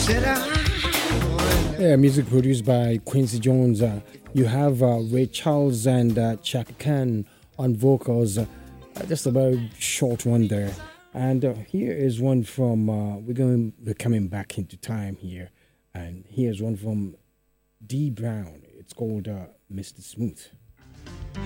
Yeah, music produced by Quincy Jones. You have Ray Charles and Chaka Khan on vocals. Just a very short one there. And here is one from, we're coming back into time here. And here's one from D Brown. It's called Mr. Smooth.